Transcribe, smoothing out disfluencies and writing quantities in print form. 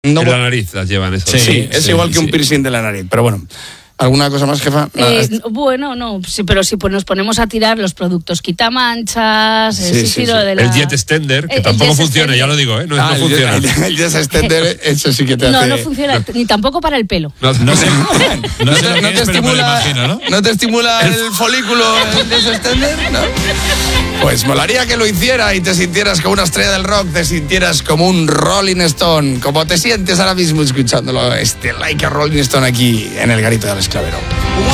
No, en la nariz las llevan esas. Sí, es igual que un piercing de la nariz, pero bueno. ¿Alguna cosa más, jefa? Bueno, no, sí, pero si pues nos ponemos a tirar los productos quitamanchas, El jet extender, que tampoco funciona, ya lo digo, no funciona. El jet extender, eso sí que te hace... No funciona, ni tampoco para el pelo. No te estimula el folículo el jet extender, ¿no? Pues molaría que lo hiciera y te sintieras como una estrella del rock, te sintieras como un Rolling Stone, como te sientes ahora mismo escuchándolo, Like a Rolling Stone aquí en el Garito del Esclavero.